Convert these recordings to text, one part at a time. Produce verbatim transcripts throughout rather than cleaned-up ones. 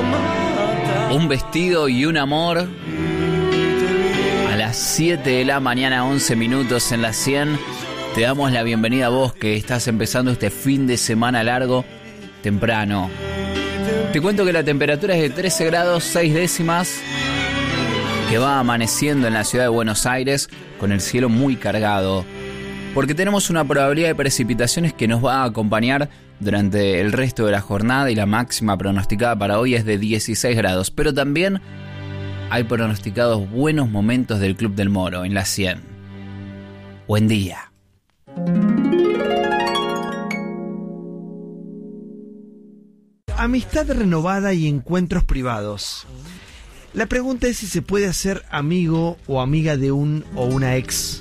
Un vestido y un amor. A las siete de la mañana, once minutos en la cien. Te damos la bienvenida a vos que estás empezando este fin de semana largo temprano. Te cuento que la temperatura es de trece grados seis décimas, que va amaneciendo en la ciudad de Buenos Aires con el cielo muy cargado, porque tenemos una probabilidad de precipitaciones que nos va a acompañar durante el resto de la jornada y la máxima pronosticada para hoy es de dieciséis grados, pero también hay pronosticados buenos momentos del Club del Moro en la cien. Buen día. Amistad renovada y encuentros privados. La pregunta es si se puede hacer amigo o amiga de un o una ex.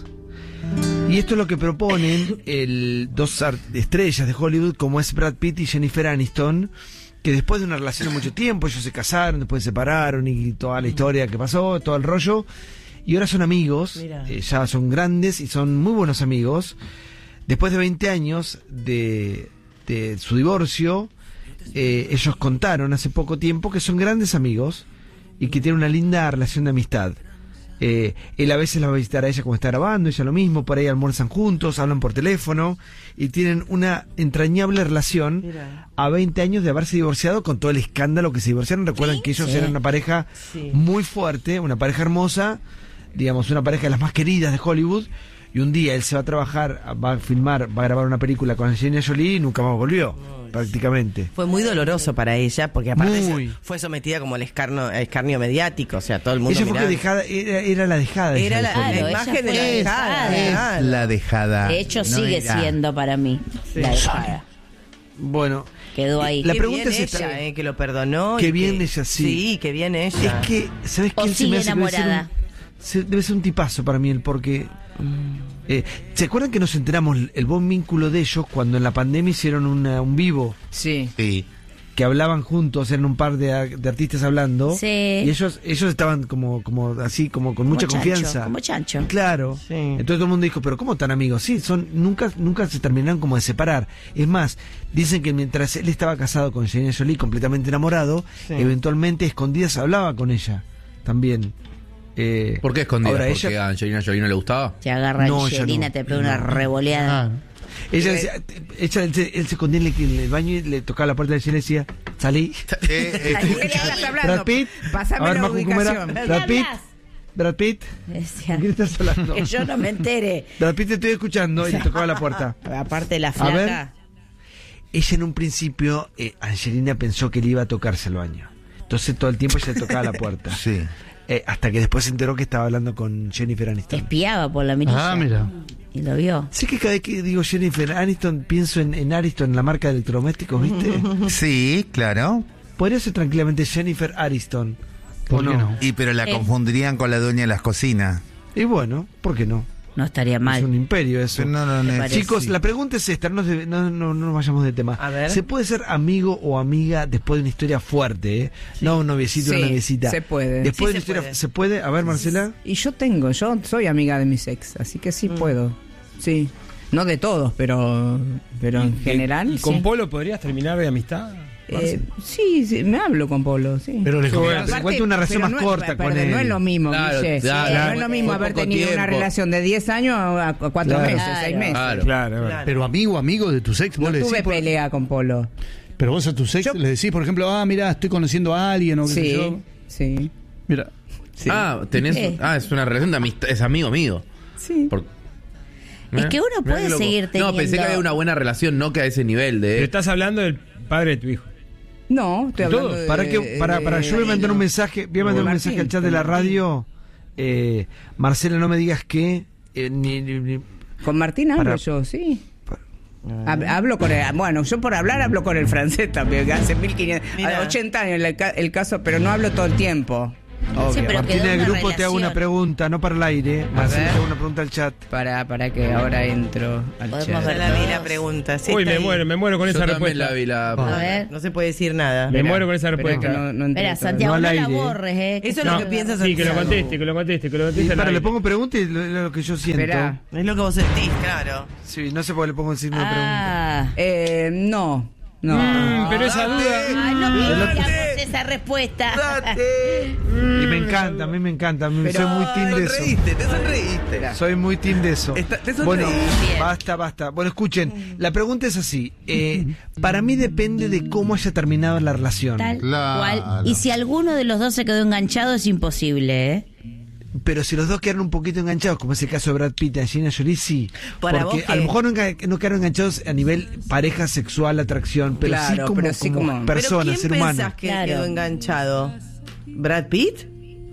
Y esto es lo que proponen el, dos estrellas de Hollywood como es Brad Pitt y Jennifer Aniston, que después de una relación de mucho tiempo, ellos se casaron, después se separaron y toda la historia que pasó, todo el rollo, y ahora son amigos, eh, ya son grandes y son muy buenos amigos. Después de veinte años de, de su divorcio, eh, ellos contaron hace poco tiempo que son grandes amigos y que tienen una linda relación de amistad. Eh, él a veces la va a visitar a ella cuando está grabando, ella lo mismo, por ahí almuerzan juntos, hablan por teléfono y tienen una entrañable relación. Mira. A veinte años de haberse divorciado, con todo el escándalo que se divorciaron. Recuerdan, ¿sí?, que ellos sí. eran una pareja sí. muy fuerte, una pareja hermosa, digamos una pareja de las más queridas de Hollywood, y un día él se va a trabajar, va a filmar, va a grabar una película con Angelina Jolie y nunca más volvió. Ay, prácticamente. Fue muy doloroso para ella, porque aparte muy. ella fue sometida como el escarnio, escarnio mediático, o sea, todo el mundo ella fue miraba. dejada, era, era la dejada. Era la, claro, la imagen de la dejada. Es la dejada. De hecho, no sigue era. siendo para mí sí. la dejada. Bueno, quedó ahí. La qué pregunta bien es esta, ella, eh, que lo perdonó. Qué y bien que, ella, sí. Sí, qué bien ella. Es que, ¿sabes qué? O Él se me sigue hace que debe ser enamorada. un- se- debe ser un tipazo para mí él, porque eh, ¿se acuerdan que nos enteramos el buen vínculo de ellos cuando en la pandemia hicieron una, un vivo? Sí. Sí. Que hablaban juntos, eran un par de, ar- de artistas hablando. Sí. Y ellos ellos estaban como como así, como con mucha Como chancho, confianza. como chancho. Claro. Sí. Entonces todo el mundo dijo, pero ¿cómo tan amigos? Sí, son nunca nunca se terminaron como de separar. Es más, dicen que mientras él estaba casado con Angelina Jolie, completamente enamorado, Sí. eventualmente escondidas hablaba con ella también. Eh, ¿Por qué escondida? ahora ¿Porque ella- a Angelina Jolie no le gustaba? Te agarra No, ella Angelina, no. te pega una revoleada. Ella decía, ella, él, se, él se escondía en el, en el baño y le tocaba la puerta de Angelina y decía, salí. Eh, ¿A quién eh, le estás hablando? Brad Pitt. Pasame A ver, la Macu, ¿cómo era? ubicación. Brad Pitt. Brad Pitt. Decía, ¿Con quién estás hablando? que yo no me entere. Brad Pitt, te estoy escuchando, y le tocaba la puerta. Aparte la A ver. flaca. Ella en un principio, eh, Angelina pensó que le iba a tocarse el baño. Entonces todo el tiempo ella le tocaba la puerta. sí. Eh, hasta que después se enteró que estaba hablando con Jennifer Te Aniston. espiaba por la mirilla. Ah, mira. Y lo vio. Sé que cada vez que digo Jennifer Aniston pienso en, en Ariston, en la marca de electrodomésticos, ¿viste? Sí, claro. Podría ser tranquilamente Jennifer Aniston. ¿O ¿Por qué no? no? Y pero la Eh. confundirían con la dueña de las cocinas. Y bueno, ¿por qué no? No estaría Es mal. un imperio eso. Pero no, no, no, parece. Chicos, sí. la pregunta es esta, no, nos debe- no, no, no nos vayamos de tema. A ver. ¿Se puede ser amigo o amiga después de una historia fuerte? ¿Eh? No un noviecito o Sí, una noviecita. se puede. Después Sí, de una se historia, puede. ¿se puede? A ver, Marcela. Y yo tengo, yo soy amiga de mis ex, así que sí puedo. Sí. No de todos, pero pero en general. ¿Y con sí. Polo podrías terminar de amistad? Eh, sí, sí, me hablo con Polo, sí. Pero le Bueno, conviene. te cuento una relación pero más no es- corta perdón, con él. no es lo mismo, Claro, Guille. claro, Sí, claro. no es lo mismo Fue haber poco tenido una tiempo. relación de diez años a a cuatro Claro. meses, Claro. seis meses. Claro. Claro, claro. Claro. Pero amigo, amigo de tus ex, vos No le decís. tuve por- pelea con Polo. Pero vos a tus ex Yo- le decís, por ejemplo, ah, mira, estoy conociendo a alguien o qué sé Sí, yo. sí. Mira. sí. Ah, tenés. Eh. Ah, es una relación de amistad. Es amigo mío. Sí. Por- Es que uno Mirá puede qué loco. seguir teniendo. No, pensé que había una buena relación, no que a ese nivel Pero de. estás hablando del padre de tu hijo. No, estoy hablando Todo. de... Para que, para, para, yo voy a mandar un mensaje, voy a mandar un Martín, mensaje al chat de la Martín. radio. Eh, Marcela, no me digas que eh, ni, ni- ni- Con Martín hablo Para- yo, sí. Hab- Hablo con el, bueno, yo por hablar hablo con el francés también, que hace mil quinientos, Mira. ochenta años el, ca- el caso, pero no hablo todo el tiempo. Obvio. Sí, pero Martina quedó del una grupo, te hago una relación. pregunta, no para el aire. Marcela, ver. te hago una pregunta al chat. Para, para que ahora entro al Podemos chat. ver. Ya la vi la pregunta. Sí, Uy, está me ahí. muero, me muero con Yo esa también respuesta. la vi la. A ver. No se puede decir nada. Me Espera, muero con esa espera respuesta. que no- no entré Espera, todavía. Santiago, No no, al la aire. borres, ¿eh? Eso es No. lo que piensas. Sí, que lo Santiago. conteste, que lo conteste, que lo conteste. al Para, le aire. pongo pregunta y lo, lo que yo siento. Espera. Es lo que vos sentís, claro. Sí, no sé por qué le pongo el signo de pregunta. Ah. Eh, no, no. Mm, pero esa duda. Ay, no me Del digas otro- vos esa respuesta. Y me encanta, a mí me encanta. a mí- Pero- soy muy team de eso. Sonreíste, te sonreíste. Soy muy team de eso. Está- te sonreí. Bueno, Bien. basta, basta. Bueno, escuchen, la pregunta es así. Eh, para mí depende de cómo haya terminado la relación. Tal Claro. cual. Y si alguno de los dos se quedó enganchado, es imposible, ¿eh? Pero si los dos quedaron un poquito enganchados, como es el caso de Brad Pitt y Angelina Jolie, sí. Para Porque vos a que- lo mejor no, enga- no quedaron enganchados a nivel pareja sexual, atracción, pero sí Claro, como, pero sí como como- persona, ¿Pero ser quién humano. pensás que Claro. quedó enganchado? ¿Brad Pitt?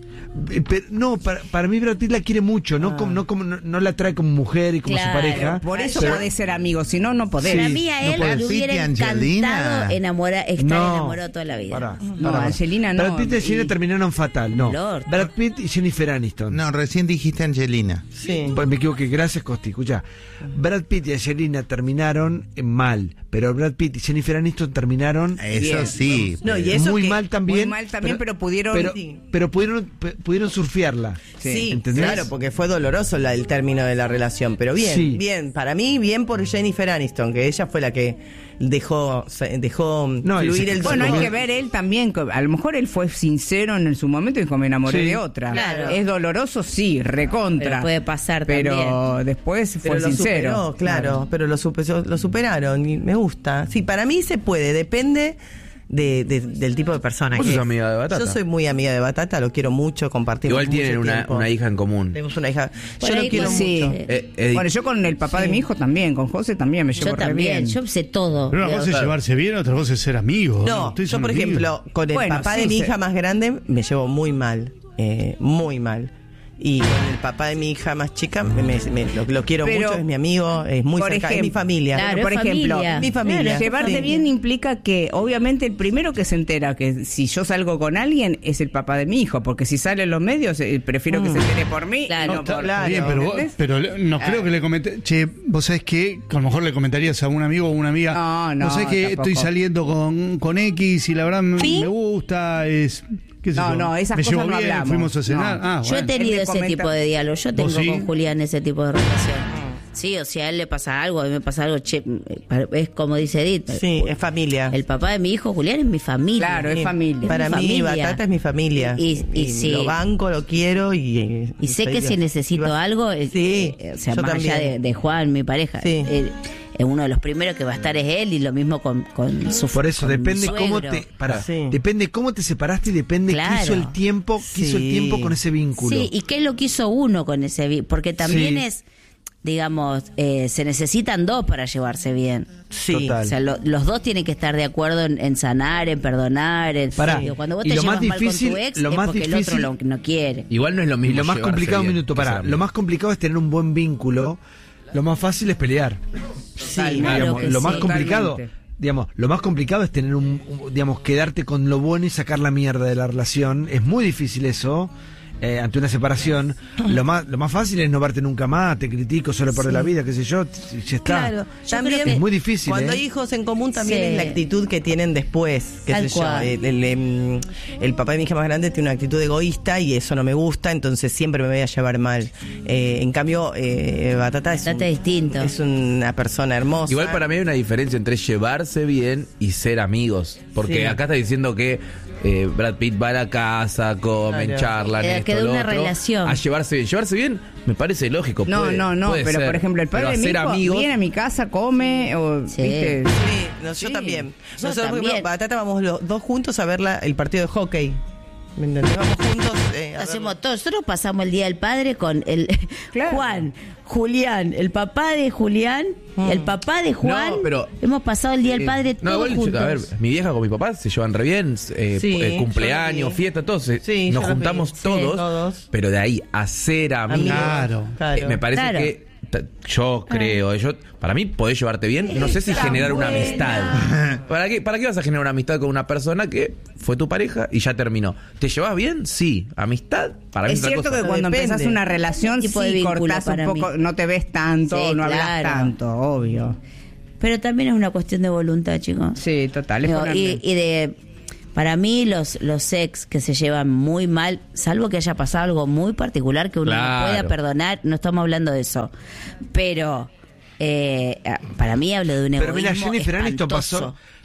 Eh, pero, no, para, para mí Brad Pitt la quiere mucho, no, como, no, como, no, no la trae como mujer y como Claro, su pareja. Por eso pero- podés ser amigo, si no, no podés. Para Sí, mí a no él puede. le hubiera Pitt y Angelina. encantado enamorar, estar No. enamorado toda la vida. Pará, No, pará. Angelina no. Brad Pitt y Angelina Y- terminaron fatal, no. Lord. Brad Pitt y Jennifer Aniston. No, recién dijiste Angelina. Sí. Pues me equivoqué, gracias Costi, escucha. Brad Pitt y Angelina terminaron eh, mal, pero Brad Pitt y Jennifer Aniston terminaron Eso Bien. sí. No, y eso muy que- mal también. muy mal también, pero pudieron- Pero, Sí. pero pudieron, p- pudieron surfearla. Sí, ¿entendés? claro, porque fue doloroso la- el término de la relación, pero bien, Sí. bien, para mí bien por Jennifer Aniston, que ella fue la que dejó se- dejó No, y fluir se- el Bueno, hay Como- que ver él también. co- A lo mejor él fue sincero en su momento y dijo, me enamoré Sí. de otra. Claro. Es doloroso, sí, recontra. Pero puede pasar Pero también. después pero fue lo sincero. superó, claro, pero lo, supe- lo superaron y me gusta. Sí, para mí se puede, depende de, de- del tipo de persona. ¿Vos que sos es. amiga de Batata? Yo soy muy amiga de Batata, lo quiero mucho, compartimos Igual tienen mucho una, tiempo. una hija en común. Tenemos una hija. Por Yo ahí lo quiero con- Sí. mucho. Eh, Edith, Bueno, yo con el papá de mi hijo también, con José también me llevo Yo re también, bien. yo sé todo. Pero una cosa es llevarse bien, otra cosa es ser amigos. No, Ustedes yo son por amigos. ejemplo, con el Bueno, papá sí, de mi se- hija más grande me llevo muy mal, eh, muy mal. Y con el papá de mi hija más chica me, me- me- lo, lo quiero Pero, mucho, es mi amigo, es muy por cerca, es mi ejemplo, familia. Claro, Pero, por es ejemplo, familia. mi familia. Claro, es Llevarte familia. bien implica que, obviamente, el primero que se entera que si yo salgo con alguien es el papá de mi hijo, porque si sale en los medios, eh, prefiero que se entere por mí. Claro. y no por- Claro. Bien, pero, vos- ¿entendés? pero le- no creo que le comenté. Che, vos sabés que a lo mejor le comentarías a un amigo o una amiga. No, no, Vos sabés que tampoco. estoy saliendo con, con X y la verdad me, ¿Sí? me gusta. Es, qué sé No, yo, no, esas me cosas llevo no bien, hablamos. fuimos a cenar. No. Ah, Yo he bueno. tenido Él me ese comenta- tipo de diálogo. Yo tengo ¿Vos sí? con Julián ese tipo de relación. Sí, o sea, a él le pasa algo, a mí me pasa algo. Che, es como dice Edith. Sí, es familia. El papá de mi hijo, Julián, es mi familia. Claro, es Sí, familia. Para mi mí, familia. Batata es mi familia. Y- y sí. lo banco, lo quiero y. Y sé que si necesito algo, eh, Sí, eh, o sea, yo más allá de, también. de Juan, mi pareja, Sí. eh, eh, uno de los primeros que va a estar es él y lo mismo con, con su Por eso con mi depende cómo suegro. te pará, Sí. depende cómo te separaste y depende Claro. qué hizo el tiempo, qué hizo el Sí. tiempo con ese vínculo. Sí, y qué es lo que hizo uno con ese vi- porque también Sí. es, digamos, eh, se necesitan dos para llevarse bien. Sí. Total. O sea, lo- los dos tienen que estar de acuerdo en, en sanar, en perdonar. En, Pará, digo, cuando vos y te lo llevas más mal difícil- con tu ex lo es más porque difícil- el otro lo, no quiere. Igual no es lo mismo. Y lo más llevarse complicado, un bien minuto, que ser pará, amigo. lo más complicado es tener un buen vínculo, lo más fácil es pelear. Sí, Claro Digamos, que lo sí. más complicado, Totalmente. digamos, lo más complicado es tener un, un- digamos, quedarte con lo bueno y sacar la mierda de la relación. Es muy difícil eso. eh, ante una separación, lo más lo más fácil es no verte nunca más, te critico, solo perder la vida, qué sé yo, y ya está. Claro, también creo que es muy difícil. Cuando ¿eh? hay hijos en común también Sí. es la actitud que tienen después. Qué Tal sé yo, cual. el, el, em, el papá de mi hija más grande tiene una actitud egoísta y eso no me gusta, entonces siempre me voy a llevar mal. Eh, en cambio, eh, Batata, es, Batata un- es distinto. es una persona hermosa. Igual para mí hay una diferencia entre llevarse bien y ser amigos. Porque Sí. acá está diciendo que eh, Brad Pitt va a la casa, comen, Claro. charlan, Eh, esto, que de lo una otro. relación. A llevarse bien. Llevarse bien me parece lógico. No, puede- no, no, puede pero ser. por ejemplo, el padre Pero de mi hacer hijo amigos, viene a mi casa, come, o, Sí. ¿viste? Sí, no, yo Sí. también. Yo Nosotros, por ejemplo, también. Batata vamos los dos juntos a ver la- el partido de hockey. ¿Me entendés? Vamos juntos. eh, a Hacemos verlo. todo. Nosotros pasamos el Día del Padre con el Claro. Juan, Julián, el papá de Julián, el papá de Juan. No, pero- hemos pasado el Día del Eh, Padre no, todos igual, juntos. a ver, mi vieja con mi papá se llevan re bien, eh, Sí, eh, yo cumpleaños, los vi. fiesta, todos. eh, Sí, nos yo los juntamos vi. Sí, todos, todos. pero de ahí a ser amigos, Claro. Claro. eh, me parece Claro. que t- yo creo, yo para mí podés llevarte bien, no sé si Está generar una buena. amistad. ¿Para qué, ¿Para qué vas a generar una amistad con una persona que fue tu pareja y ya terminó? ¿Te llevas bien? Sí. ¿Amistad? Para mí Es otra cierto cosa. que cuando Depende. empezás una relación, Tipo de sí, vínculo cortás un para poco, mí. no te ves tanto, Sí, no hablas claro. tanto, obvio. Pero también es una cuestión de voluntad, chicos. Sí, total. Es Digo, ponerle- y, y de para mí los los ex que se llevan muy mal, salvo que haya pasado algo muy particular que uno Claro. no pueda perdonar, no estamos hablando de eso. Pero eh, para mí hablo de un Pero mira, egoísmo Jennifer Aniston espantoso. pasó,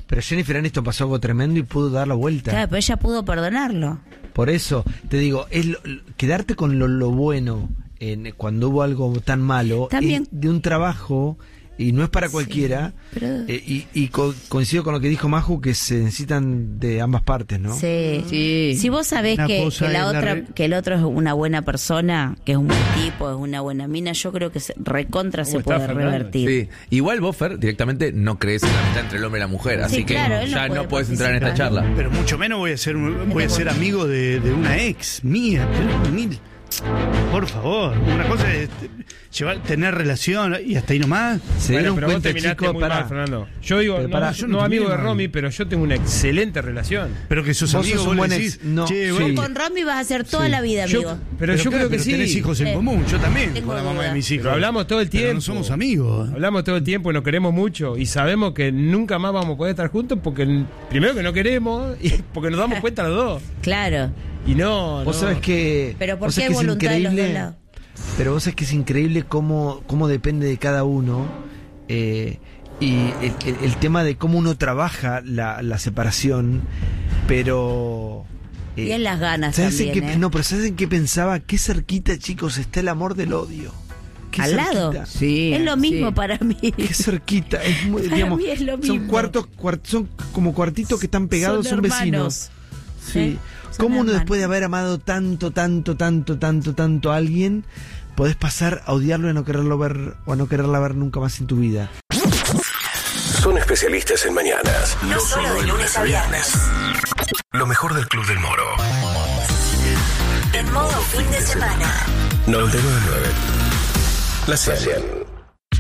Pero Jennifer Aniston pasó algo tremendo y pudo dar la vuelta. Claro, pero ella pudo perdonarlo. Por eso, te digo, es lo- quedarte con lo, lo bueno en, cuando hubo algo tan malo, También- es de un trabajo, y no es para cualquiera, pero- eh, y, y co- coincido con lo que dijo Maju, que se necesitan de ambas partes, ¿no? Sí. Sí. Si vos sabés Una que, cosa que la es la otra, re- que el otro es una buena persona, que es un buen tipo, es una buena mina, yo creo que se, recontra se ¿Cómo está, puede Fernando? revertir. Sí. Igual vos, Fer, directamente no crees en la amistad entre el hombre y la mujer, así Sí, que claro, él no ya puede no puedes entrar en esta participar. charla. Pero mucho menos voy a ser voy a ser amigo de, de una ex mía. Pero ni- por favor, una cosa es llevar, tener relación y hasta ahí nomás. Se Bueno, dieron pero vos cuenta, terminaste chicos, muy para. mal, Fernando. Yo digo, Pero no, pará, yo yo no no amigo terminé de mal. Romy, pero yo tengo una excelente relación. Pero que sos Vos amigo, sos un vos buen decís, ex- no, che, sí. vos- Con Romy vas a ser toda la vida, Yo- amigo. pero, yo claro, creo que pero sí. tenés hijos en Sí. común, yo también, Tengo con la mamá duda. de mis hijos. Pero hablamos todo el Pero tiempo. no somos amigos. Hablamos todo el tiempo y nos queremos mucho. Y sabemos que nunca más vamos a poder estar juntos porque, n- primero, que no queremos y porque nos damos cuenta los dos. Claro. Y no. Vos no. sabés que. Pero ¿por vos qué sabés hay que es voluntad de los dos increíble- lados? Pero vos sabés que es increíble cómo, cómo depende de cada uno. eh, y el, el- el tema de cómo uno trabaja la, la separación. Pero. eh, Y en las ganas ¿sabés en también, qué- ¿eh? No, pero ¿sabes en qué pensaba? Qué cerquita, chicos, está el amor del odio. Qué Al lado. cerquita. Sí. Es lo mismo sí. para mí. Qué cerquita. Es muy, Para digamos, mí es lo son mismo. cuartos, cuart- son como cuartitos que están pegados, son, hermanos. vecinos. Sí. ¿Eh? Son ¿Cómo uno hermanos. después de haber amado tanto, tanto, tanto, tanto, tanto a alguien, podés pasar a odiarlo y a no quererlo ver o a no quererla ver nunca más en tu vida? Son especialistas en mañanas. No solo de lunes a viernes. Lo mejor del Club del Moro. En modo fin de semana. noventa y nueve punto nueve. La cien.